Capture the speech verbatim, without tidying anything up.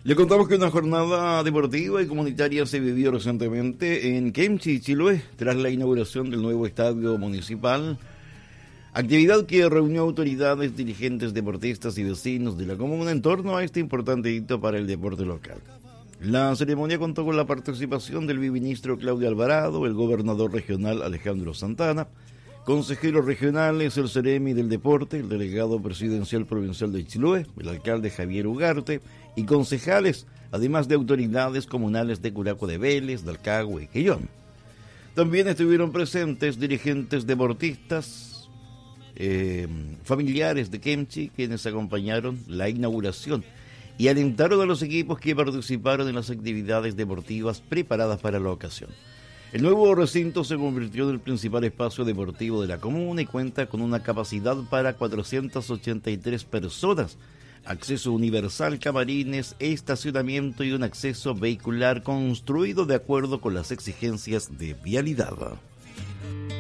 Le contamos que una jornada deportiva y comunitaria se vivió recientemente en Kemchi, Chiloé, tras la inauguración del nuevo estadio municipal. Actividad que reunió autoridades, dirigentes, deportistas y vecinos de la comuna en torno a este importante hito para el deporte local. La ceremonia contó con la participación del viceministro Claudio Alvarado, el gobernador regional Alejandro Santana, consejeros regionales, el Ceremi del Deporte, el delegado presidencial provincial de Chiloé, el alcalde Javier Ugarte y concejales, además de autoridades comunales de Curacao de Vélez, de Alcagüe y Quillón. También estuvieron presentes dirigentes deportistas, eh, familiares de Kemchi, quienes acompañaron la inauguración y alentaron a los equipos que participaron en las actividades deportivas preparadas para la ocasión. El nuevo recinto se convirtió en el principal espacio deportivo de la comuna y cuenta con una capacidad para cuatrocientas ochenta y tres personas, acceso universal, camarines, estacionamiento y un acceso vehicular construido de acuerdo con las exigencias de vialidad.